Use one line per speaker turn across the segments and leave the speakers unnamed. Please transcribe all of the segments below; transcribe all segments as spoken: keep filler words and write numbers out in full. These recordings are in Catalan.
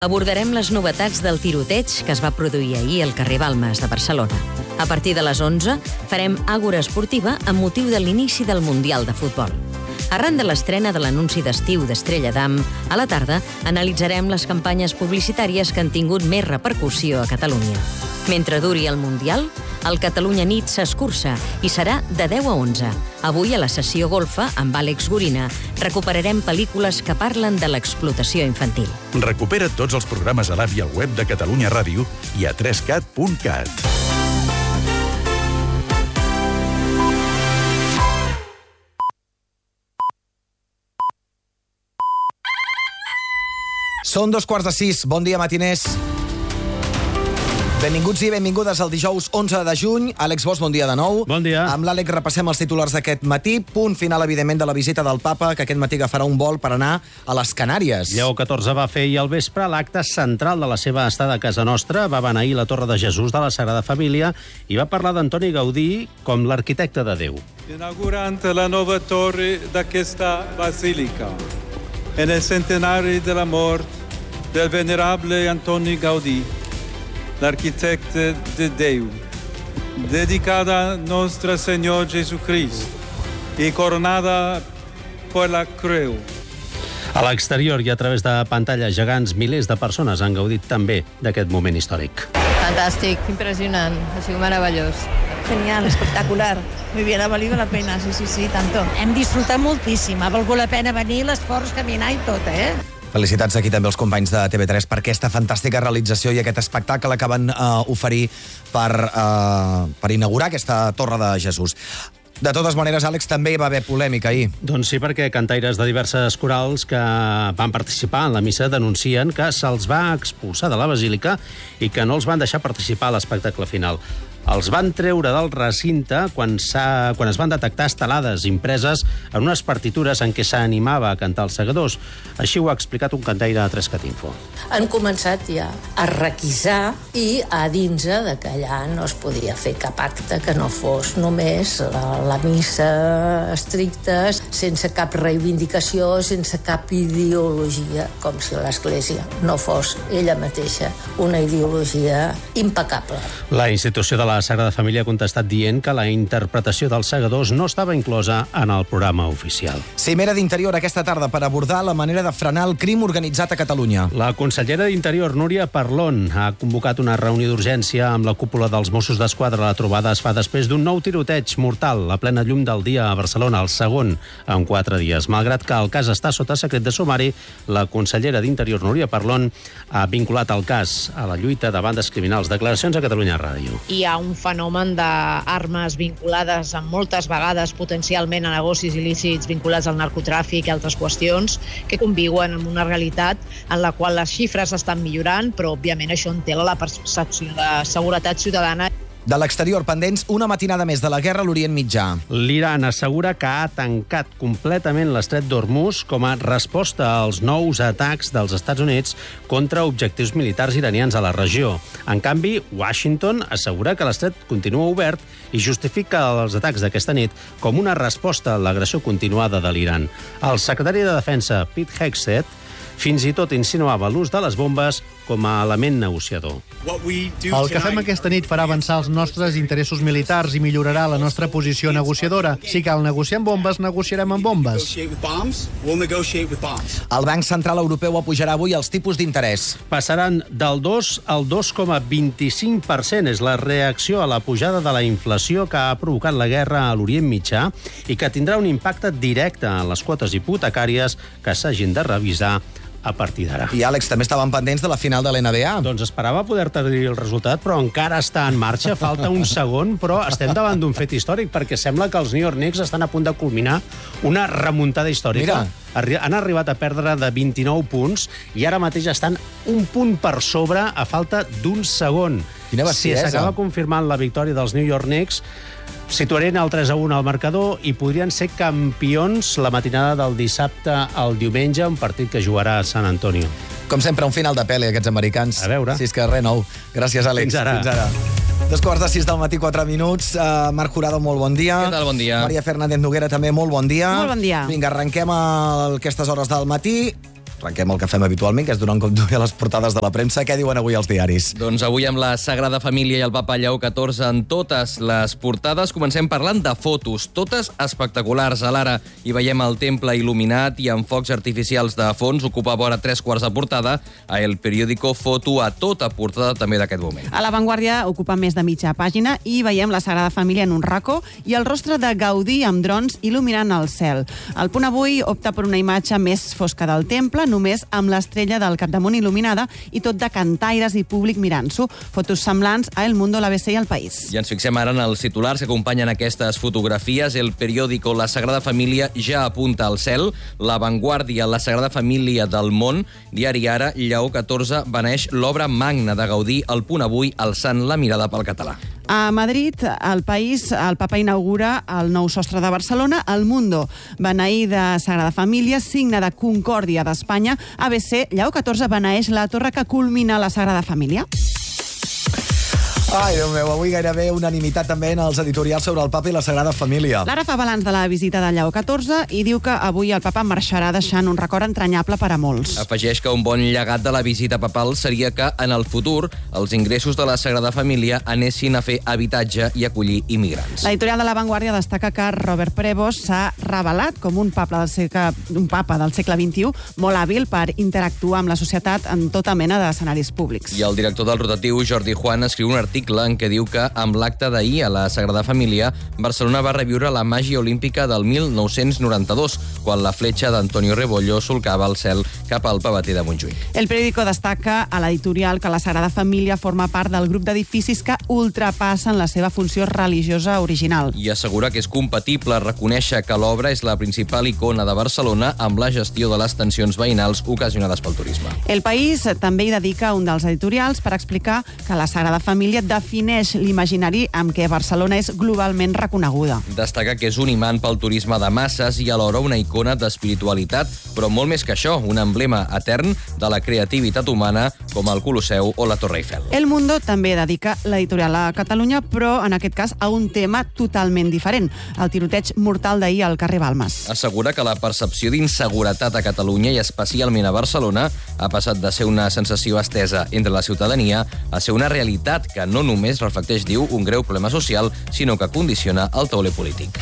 Abordarem les novetats del tiroteig que es va produir ahir al carrer Balmes de Barcelona. A partir de les onze farem Àgora Esportiva amb motiu de l'inici del Mundial de Futbol. Arran de l'estrena de l'anunci d'estiu d'Estrella Damm, a la tarda analitzarem les campanyes publicitàries que han tingut més repercussió a Catalunya. Mentre duri el Mundial, el Catalunya Nit s'escurça i serà de deu a onze. Avui, a la sessió golfa, amb Àlex Gorina, recuperarem pel·lícules que parlen de l'explotació infantil.
Recupera tots els programes a l'app i al web de Catalunya Ràdio i a tres cat punt cat.
Són dos quarts de sis. Bon dia, matiners. Benvinguts i benvingudes al dijous onze de juny. Àlex Bosch, bon dia de nou.
Bon dia.
Amb l'Àlex repassem els titulars d'aquest matí. Punt final, evidentment, de la visita del papa, que aquest matí agafarà un vol per anar a les Canàries.
Lleó catorze va fer ahir al vespre l'acte central de la seva estada a casa nostra. Va beneir la Torre de Jesús de la Sagrada Família i va parlar d'Antoni Gaudí com l'arquitecte de Déu.
Inaugurant la nova torre d'aquesta basílica, en el centenari de la mort del venerable Antoni Gaudí, l'arquitecte de Déu, dedicada a Nostre Senyor Jesucrist i coronada per la creu.
A l'exterior i a través de pantalles gegants, milers de persones han gaudit també d'aquest moment històric.
Fantàstic, impresionant, ha sigut meravellós.
Genial, espectacular. Muy bien, ha valido la pena, sí, sí, sí, tanto.
Hem disfrutat moltíssim, ha valgut la pena venir, l'esforç, caminar i tot, eh?
Felicitats aquí també als companys de T V tres per aquesta fantàstica realització i aquest espectacle que van uh, oferir per, uh, per inaugurar aquesta Torre de Jesús. De totes maneres, Àlex, també hi va haver polèmica ahir.
Doncs sí, perquè cantaires de diverses corals que van participar en la missa denuncien que se'ls va expulsar de la basílica i que no els van deixar participar a l'espectacle final. Els van treure del recinte quan, quan es van detectar estelades impreses en unes partitures en què s'animava a cantar els segadors. Així ho ha explicat un cantaire a tres cat info.
Han començat ja a requisar i a dins de que allà no es podia fer cap acte que no fos només la, la missa estricta, sense cap reivindicació, sense cap ideologia, com si l'Església no fos ella mateixa una ideologia impecable.
La institució de la Sagrada Família ha contestat dient que la interpretació dels segadors no estava inclosa en el programa oficial.
Cimera d'Interior aquesta tarda per abordar la manera de frenar el crim organitzat a Catalunya.
La consellera d'Interior, Núria Parlon, ha convocat una reunió d'urgència amb la cúpula dels Mossos d'Esquadra. La trobada es fa després d'un nou tiroteig mortal a plena llum del dia a Barcelona, el segon en quatre dies. Malgrat que el cas està sota secret de sumari, la consellera d'Interior, Núria Parlon, ha vinculat el cas a la lluita de bandes criminals. Declaracions a Catalunya Ràdio.
Hi ha un fenomen d'armes vinculades amb moltes vegades potencialment a negocis il·lícits vinculats al narcotràfic i altres qüestions que conviuen amb una realitat en la qual les xifres estan millorant, però òbviament això entela la percepció de seguretat ciutadana.
De l'exterior, pendents una matinada més de la guerra a l'Orient Mitjà.
L'Iran assegura que ha tancat completament l'estret d'Hormuz com a resposta als nous atacs dels Estats Units contra objectius militars iranians a la regió. En canvi, Washington assegura que l'estret continua obert i justifica els atacs d'aquesta nit com una resposta a l'agressió continuada de l'Iran. El secretari de Defensa, Pete Hegseth, fins i tot insinuava l'ús de les bombes com a element negociador.
El que fem aquesta nit farà avançar els nostres interessos militars i millorarà la nostra posició negociadora. Si cal negociar amb bombes, negociarem amb bombes.
El Banc Central Europeu apujarà avui els tipus d'interès.
Passaran del dos al dos coma vint-i-cinc per cent. És la reacció a la pujada de la inflació que ha provocat la guerra a l'Orient Mitjà i que tindrà un impacte directe en les quotes hipotecàries que s'hagin de revisar a partir d'ara.
I, Àlex, també estaven pendents de la final de l'N B A.
Doncs esperava poder-te dir el resultat, però encara està en marxa, falta un segon, però estem davant d'un fet històric, perquè sembla que els New York Knicks estan a punt de culminar una remuntada històrica.
Mira.
Han arribat a perdre de vint-i-nou punts i ara mateix estan un punt per sobre a falta d'un segon.
Quina bestiesa.
Si s'acaba confirmant la victòria dels New York Knicks, situarien el tres a un al marcador i podrien ser campions la matinada del dissabte al diumenge, un partit que jugarà a San Antonio.
Com sempre, un final de pel·li, aquests americans.
A veure.
Si és que res nou. Gràcies, Àlex.
Fins ara.
Fins ara. Dos quarts de sis del matí, quatre minuts. Uh, Marc Jurado, molt bon dia.
Què tal, bon dia.
Maria Fernández Noguera, també molt bon dia.
Molt bon dia.
Vinga, arrenquem a aquestes hores del matí. arrenquem el que fem habitualment, que és donar un cop d'ull a les portades de la premsa. Què diuen avui els diaris?
Doncs avui amb la Sagrada Família i el papa Lleó catorze en totes les portades. Comencem parlant de fotos, totes espectaculars. A l'Ara hi veiem el temple il·luminat i amb focs artificials de fons. Ocupa vora tres quarts de portada. A El Periódico, foto a tota portada també d'aquest moment.
A La Vanguardia ocupa més de mitja pàgina i veiem la Sagrada Família en un racó i el rostre de Gaudí amb drons il·luminant el cel. El Punt Avui opta per una imatge més fosca del temple, només amb l'estrella del capdamunt il·luminada i tot de cantaires i públic mirant-s'ho. Fotos semblants a El Mundo, l'A B C i El País.
I ens fixem ara en els titulars que acompanyen aquestes fotografies. El Periódico, la Sagrada Família ja apunta al cel. La Vanguardia, la Sagrada Família del món. Diari Ara, Lleó catorze beneix l'obra magna de Gaudí. El Punt Avui, alçant la mirada pel català.
A Madrid, al País, el papa inaugura el nou sostre de Barcelona. El Mundo, beneir de Sagrada Família, signe de concòrdia d'Espanya. A B C, Lleó catorze beneeix la torre que culmina la Sagrada Família.
Ai, Déu meu, avui gairebé unanimitat també en els editorials sobre el papa i la Sagrada Família.
L'Ara fa balanç de la visita de Lleó catorze i diu que avui el papa marxarà deixant un record entranyable per a molts.
Afegeix que un bon llegat de la visita papal seria que, en el futur, els ingressos de la Sagrada Família anessin a fer habitatge i acollir immigrants.
L'editorial de La Vanguardia destaca que Robert Prevost s'ha revelat com un papa del segle, un papa del segle vint-i-u molt hàbil per interactuar amb la societat en tota mena d'escenaris públics.
I el director del rotatiu, Jordi Juan, escriu un article en què diu que amb l'acte d'ahir a la Sagrada Família, Barcelona va reviure la màgia olímpica del mil nou-cents noranta-dos, quan la fletxa d'Antonio Rebollo solcava el cel cap al pavater de Montjuïc.
El Periódico destaca a l'editorial que la Sagrada Família forma part del grup d'edificis que ultrapassen la seva funció religiosa original.
I assegura que és compatible reconèixer que l'obra és la principal icona de Barcelona amb la gestió de les tensions veïnals ocasionades pel turisme.
El País també hi dedica un dels editorials per explicar que la Sagrada Família defineix l'imaginari amb què Barcelona és globalment reconeguda.
Destaca que és un imant pel turisme de masses i alhora una icona d'espiritualitat, però molt més que això, un emblema etern de la creativitat humana com el Colosseu o la Torre Eiffel.
El Mundo també dedica l'editorial a Catalunya, però en aquest cas a un tema totalment diferent, el tiroteig mortal d'ahir al carrer Balmes.
Assegura que la percepció d'inseguretat a Catalunya i especialment a Barcelona ha passat de ser una sensació estesa entre la ciutadania a ser una realitat que no només reflecteix, diu, un greu problema social, sinó que condiciona el tauler polític.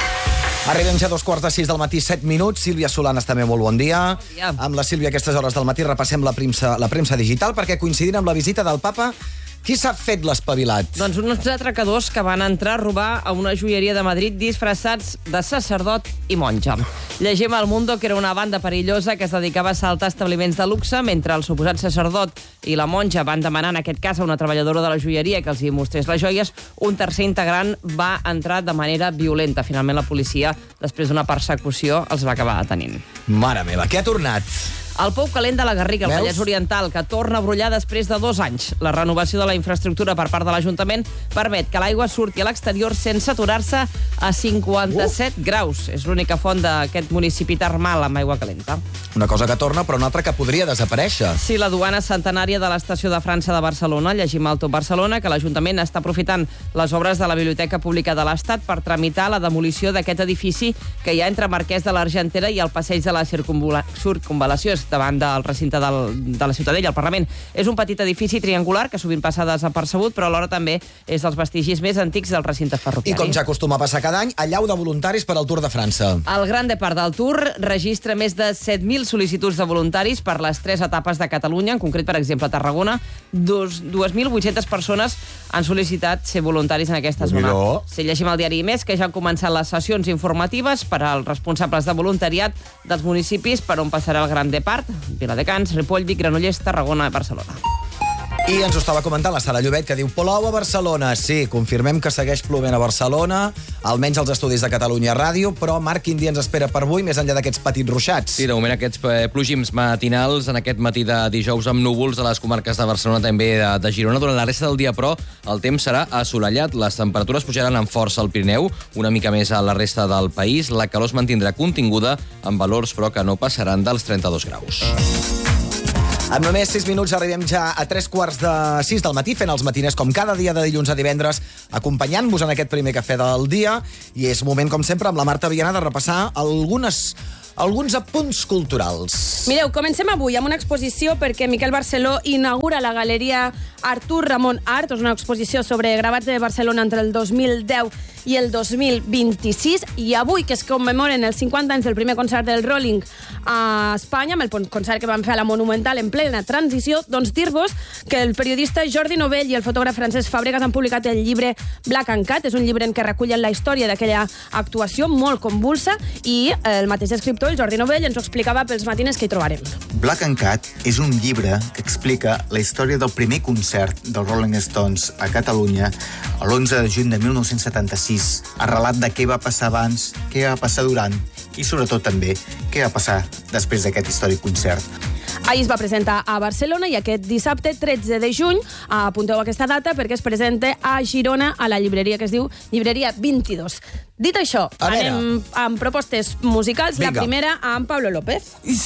Arribem ja a dos quarts de sis del matí, set minuts. Sílvia Solanes, també molt bon dia.
Bon dia.
Amb la Sílvia, a aquestes hores del matí, repassem la premsa, la premsa digital, perquè coincidint amb la visita del papa, qui s'ha fet l'espavilat?
Doncs uns atracadors que van entrar a robar a una joieria de Madrid disfressats de sacerdot i monja. Llegim al Mundo que era una banda perillosa que es dedicava a assaltar establiments de luxe, mentre el suposat sacerdot i la monja van demanar, en aquest cas, a una treballadora de la joieria que els hi mostrés les joies. Un tercer integrant va entrar de manera violenta. Finalment, la policia, després d'una persecució, els va acabar detenint.
Mare meva, què ha tornat?
El pou calent de la Garriga, al
Veus?
Vallès Oriental, que torna a brollar després de dos anys. La renovació de la infraestructura per part de l'Ajuntament permet que l'aigua surti a l'exterior sense aturar-se a cinquanta-set uh. graus. És l'única font d'aquest municipi termal amb aigua calenta.
Una cosa que torna, però una altra que podria desaparèixer.
Sí, la duana centenària de l'estació de França de Barcelona, llegim al Top Barcelona, que l'Ajuntament està aprofitant les obres de la Biblioteca Pública de l'Estat per tramitar la demolició d'aquest edifici que hi ha entre Marquès de l'Argentera i el passeig de la Circunvalació, davant del recinte del, de la Ciutadella, el Parlament. És un petit edifici triangular que sovint passa desapercebut, però alhora també és dels vestigis més antics del recinte ferroviari.
I com ja acostuma a passar cada any, allau de voluntaris per al Tour de França.
El Gran Depart del Tour registra més de set mil sol·licituds de voluntaris per les tres etapes de Catalunya, en concret, per exemple, a Tarragona. dues mil vuit-centes persones han sol·licitat ser voluntaris en aquesta zona. Si llegim el diari Més, que ja han començat les sessions informatives per als responsables de voluntariat dels municipis per on passarà el Gran Depart, Viladecans, Ripoll, Vic, Granollers, Tarragona i Barcelona.
I ens ho estava comentant la Sara Llobet, que diu plou a Barcelona. Sí, confirmem que segueix plovent a Barcelona, almenys als estudis de Catalunya Ràdio, però Marc, quin dia ens espera per avui, més enllà d'aquests petits ruixats?
Sí, de moment aquests plogins matinals en aquest matí de dijous amb núvols a les comarques de Barcelona, també de, de Girona. Durant la resta del dia, però, el temps serà assolellat. Les temperatures pujaran amb força al Pirineu, una mica més a la resta del país. La calor es mantindrà continguda amb valors, però, que no passaran dels trenta-dos graus.
En només sis minuts arribem ja a tres quarts de sis del matí, fent els matiners com cada dia de dilluns a divendres, acompanyant-vos en aquest primer cafè del dia. I és moment, com sempre, amb la Marta Viana de repassar algunes alguns apunts culturals.
Mireu, comencem avui amb una exposició perquè Miquel Barceló inaugura la galeria Artur Ramon Art, és una exposició sobre gravats de Barcelona entre el dos mil deu i el dos mil vint-i-sis, i avui, que es commemoren els cinquanta anys del primer concert del Rolling a Espanya, amb el concert que van fer a la Monumental en plena transició, doncs dir-vos que el periodista Jordi Novell i el fotògraf Francesc Fàbregas han publicat el llibre Black and Cat. És un llibre en què recullen la història d'aquella actuació molt convulsa, i el mateix escriptor, el Jordi Novell, ens ho explicava pels matines que hi trobarem.
Black and Cat és un llibre que explica la història del primer concert dels Rolling Stones a Catalunya l'onze de juny de mil nou-cents setanta-sis, el relat de què va passar abans, què va passar durant i, sobretot, també, què va passar després d'aquest històric concert.
Ahir es va presentar a Barcelona i aquest dissabte, tretze de juny, apunteu aquesta data perquè es presenta a Girona, a la llibreria que es diu Llibreria vint-i-dos. Dit això, anem amb propostes musicals. Vinga. La primera amb Pablo López.